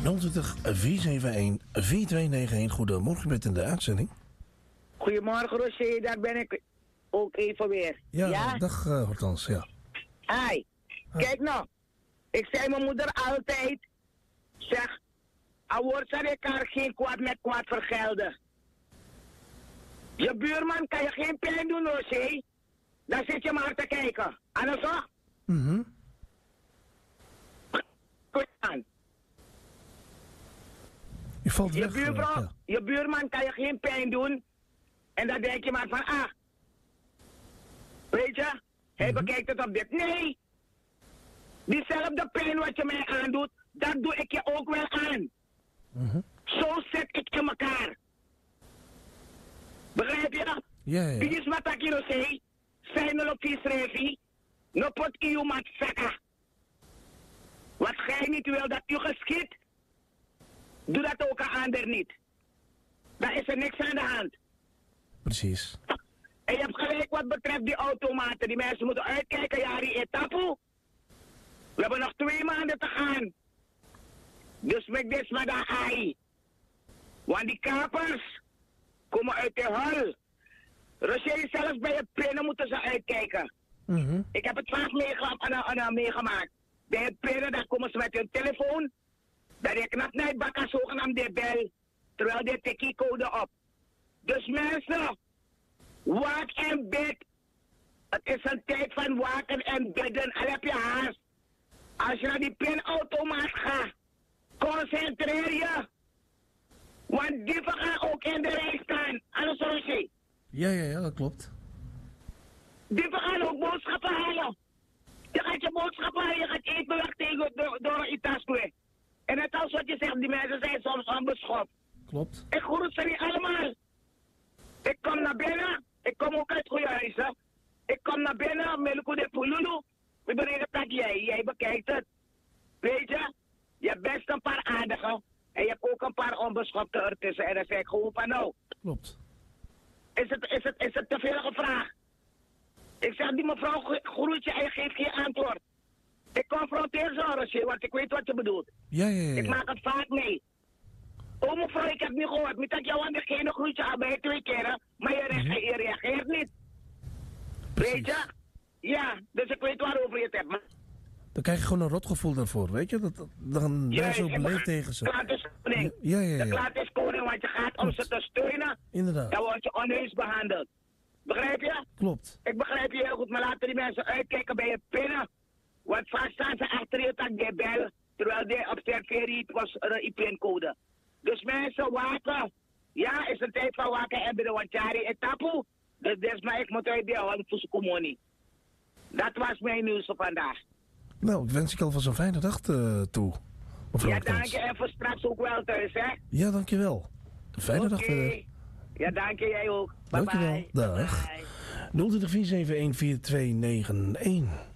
020 471 4291. Goedemorgen, met in de uitzending. Goedemorgen Roger, daar ben ik ook even weer. Ja? Dag Hortens, ja. Hi. Kijk nou, ik zei mijn moeder altijd, zeg, wordt ze elkaar geen kwaad met kwaad vergelden. Je buurman kan je geen pijn doen, Roger. Dan zit je maar te kijken. Anders toch? Goed aan. Je valt weg. Je buurman kan je geen pijn doen. En dan denk je maar van, weet je, hij bekijkt het op dit. Nee, diezelfde pijn wat je mij aandoet, dat doe ik je ook wel aan. Zo zet ik in elkaar. Begrijp je dat? Ja. Dit is wat ik je zei. Zijn op die schrijfie, no pot iu mat saka. Wat gij niet wil dat u geschiet, doe dat ook aan ander niet. Daar is er niks aan de hand. Precies. En je hebt gelijk wat betreft die automaten. Die mensen moeten uitkijken, ja, die etappe. We hebben nog 2 maanden te gaan. Dus met dit maar daar ai. Want die kapers komen uit de hal. Roger, zelfs bij je pinnen moeten ze uitkijken. Ik heb het vaak meegemaakt. Bij het pinnen, dan komen ze met hun telefoon. Dan rekenen het naar bakken zogenaamd de bel. Terwijl de tikkie code op. Dus mensen, waak en bid. Het is een tijd van waken en bidden. Al heb je haast. Als je naar die pinautomaat gaat, concentreer je. Want dieven gaan ook in de rij staan. Alles Roger. Ja, dat klopt. Dieven gaan ook boodschappen halen. Je gaat je boodschappen halen, je gaat eten weg tegen door een tasje. En net als wat je zegt, die mensen zijn soms onbeschoft. Klopt. Ik groet ze niet allemaal. Ik kom naar binnen, ik kom ook uit goede huizen. Ik kom naar binnen, Melko de Pululu. We bereiken dat jij bekijkt het. Weet je, je hebt best een paar aardige. En je hebt ook een paar onbeschofte ertussen. En dan zeg ik gewoon van nou. Klopt. Is het te veel gevraagd? Ik zeg, die mevrouw groet je en je geeft geen antwoord. Ik confronteer ze, Roger, want ik weet wat je bedoelt. Ja. Ik maak het vaak mee. Oh mevrouw, ik heb niet gehoord. Niet dat jou aan degene groetje aan bij 2 keren, maar je reageert niet. Precies. Weet je? Ja, dus ik weet waarover je het hebt. Maar... Dan krijg je gewoon een rotgevoel daarvoor, weet je? Dan ben je zo beleefd tegen ze. De klaat is koning. Ja. De klaat is koning, want je gaat om ze te steunen. Inderdaad. Dan word je onheus behandeld. Begrijp je? Klopt. Ik begrijp je heel goed, maar laten die mensen uitkijken bij je pinnen. Want vaak staan ze achter je tak de bel, terwijl die observeert was een pincode. Dus mensen waken. Ja, is een tijd van waken en bij de wantjari etappe. Dus desma ik moet uit de hand voor communie. Dat was mijn nieuws voor vandaag. Nou, ik wens ik alvast een fijne dag toe. Ja, dank je. En voor straks ook wel thuis, hè? Ja, dankjewel. Een fijne dag verder. Ja, dank je. Jij ook. Bye dankjewel. bye. Dag. 020 471 4291.